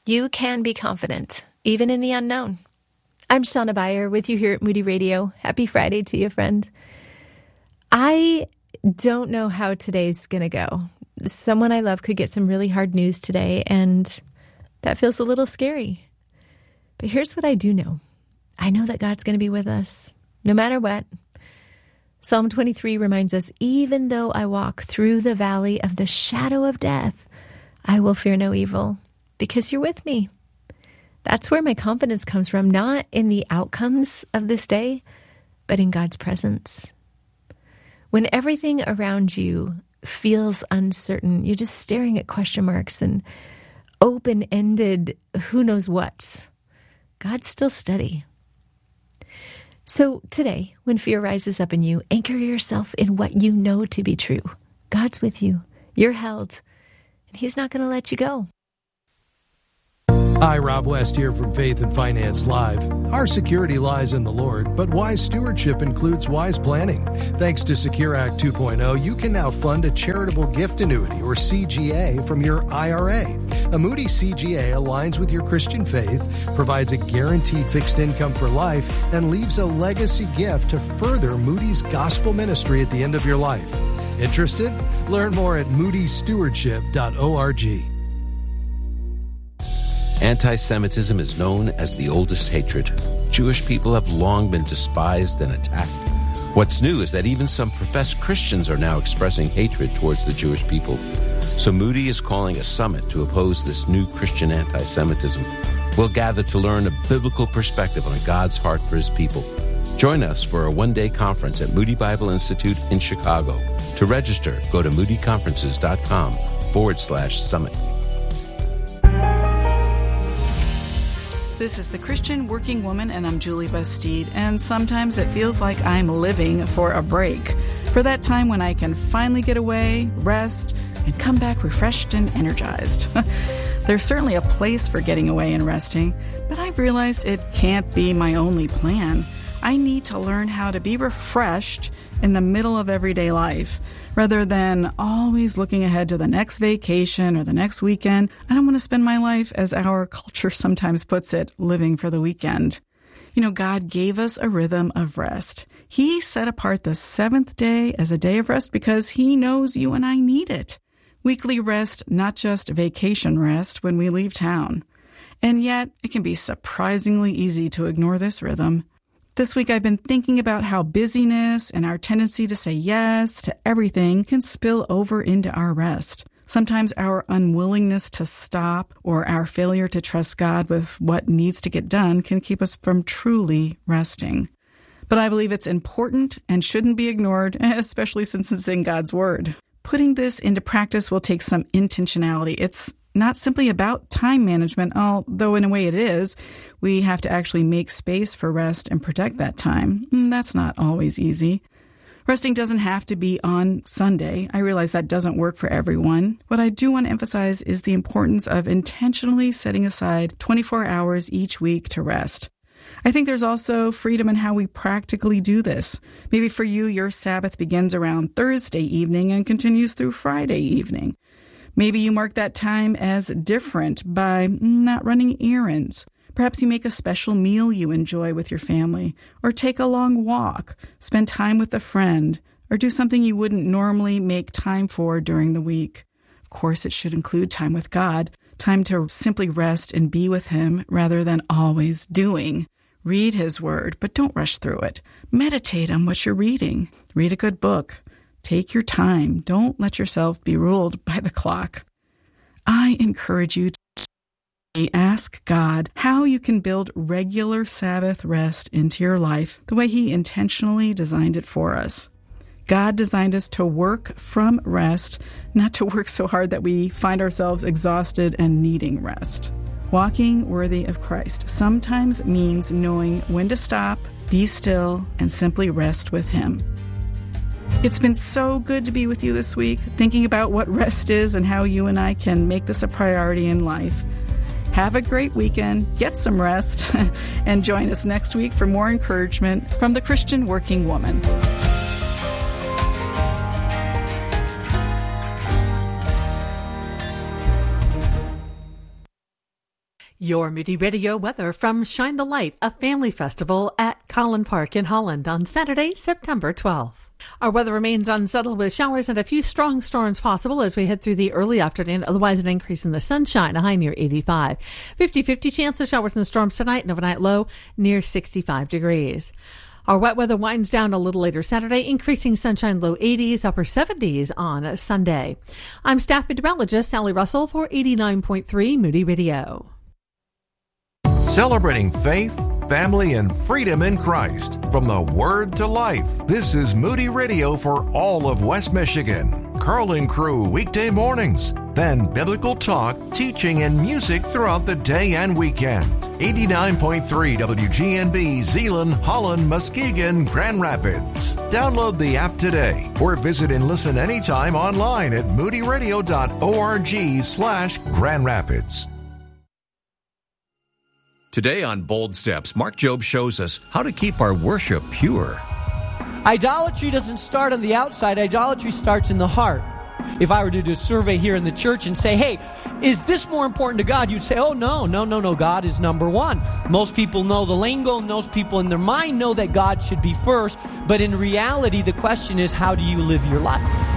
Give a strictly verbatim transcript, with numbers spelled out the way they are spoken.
You can be confident, even in the unknown. I'm Shauna Beyer with you here at Moody Radio. Happy Friday to you, friend. I don't know how today's going to go. Someone I love could get some really hard news today, and that feels a little scary. But here's what I do know. I know that God's going to be with us, no matter what. Psalm twenty-three reminds us, even though I walk through the valley of the shadow of death, I will fear no evil, because you're with me. That's where my confidence comes from, not in the outcomes of this day, but in God's presence. When everything around you feels uncertain, you're just staring at question marks and open-ended who knows what, God's still steady. So today, when fear rises up in you, anchor yourself in what you know to be true. God's with you. You're held, and He's not going to let you go. Hi, Rob West here from Faith and Finance Live. Our security lies in the Lord, but wise stewardship includes wise planning. Thanks to Secure Act two point oh, you can now fund a charitable gift annuity, or C G A, from your I R A. A Moody C G A aligns with your Christian faith, provides a guaranteed fixed income for life, and leaves a legacy gift to further Moody's gospel ministry at the end of your life. Interested? Learn more at moody stewardship dot org. Anti-Semitism is known as the oldest hatred. Jewish people have long been despised and attacked. What's new is that even some professed Christians are now expressing hatred towards the Jewish people. So Moody is calling a summit to oppose this new Christian anti-Semitism. We'll gather to learn a biblical perspective on God's heart for His people. Join us for a one-day conference at Moody Bible Institute in Chicago. To register, go to moodyconferences.com forward slash summit. This is The Christian Working Woman, and I'm Julie Bastide, and sometimes it feels like I'm living for a break, for that time when I can finally get away, rest, and come back refreshed and energized. There's certainly a place for getting away and resting, but I've realized it can't be my only plan. I need to learn how to be refreshed in the middle of everyday life, rather than always looking ahead to the next vacation or the next weekend. I don't want to spend my life, as our culture sometimes puts it, living for the weekend. You know, God gave us a rhythm of rest. He set apart the seventh day as a day of rest because He knows you and I need it. Weekly rest, not just vacation rest when we leave town. And yet, it can be surprisingly easy to ignore this rhythm. This week, I've been thinking about how busyness and our tendency to say yes to everything can spill over into our rest. Sometimes our unwillingness to stop or our failure to trust God with what needs to get done can keep us from truly resting. But I believe it's important and shouldn't be ignored, especially since it's in God's Word. Putting this into practice will take some intentionality. It's not simply about time management, although in a way it is. We have to actually make space for rest and protect that time. That's not always easy. Resting doesn't have to be on Sunday. I realize that doesn't work for everyone. What I do want to emphasize is the importance of intentionally setting aside twenty-four hours each week to rest. I think there's also freedom in how we practically do this. Maybe for you, your Sabbath begins around Thursday evening and continues through Friday evening. Maybe you mark that time as different by not running errands. Perhaps you make a special meal you enjoy with your family, or take a long walk, spend time with a friend, or do something you wouldn't normally make time for during the week. Of course, it should include time with God, time to simply rest and be with Him rather than always doing. Read His Word, but don't rush through it. Meditate on what you're reading. Read a good book. Take your time. Don't let yourself be ruled by the clock. I encourage you to ask God how you can build regular Sabbath rest into your life the way He intentionally designed it for us. God designed us to work from rest, not to work so hard that we find ourselves exhausted and needing rest. Walking worthy of Christ sometimes means knowing when to stop, be still, and simply rest with Him. It's been so good to be with you this week, thinking about what rest is and how you and I can make this a priority in life. Have a great weekend, get some rest, and join us next week for more encouragement from the Christian Working Woman. Your Moody Radio weather from Shine the Light, a family festival at Collin Park in Holland on Saturday, September twelfth. Our weather remains unsettled with showers and a few strong storms possible as we head through the early afternoon. Otherwise, an increase in the sunshine, a high near eighty-five. fifty-fifty chance of showers and storms tonight, and overnight low near sixty-five degrees. Our wet weather winds down a little later Saturday, increasing sunshine, low eighties, upper seventies on Sunday. I'm staff meteorologist Sally Russell for eighty-nine point three Moody Radio. Celebrating faith, family, and freedom in Christ. From the Word to Life, this is Moody Radio for all of West Michigan. Carl Crew weekday mornings. Then biblical talk, teaching, and music throughout the day and weekend. eighty-nine point three W G N B, Zeeland, Holland, Muskegon, Grand Rapids. Download the app today or visit and listen anytime online at moodyradio.org slash Grand Rapids. Today on Bold Steps, Mark Jobe shows us how to keep our worship pure. Idolatry doesn't start on the outside. Idolatry starts in the heart. If I were to do a survey here in the church and say, hey, is this more important to God? You'd say, oh, no, no, no, no, God is number one. Most people know the lingo, and most people in their mind know that God should be first. But in reality, the question is, how do you live your life?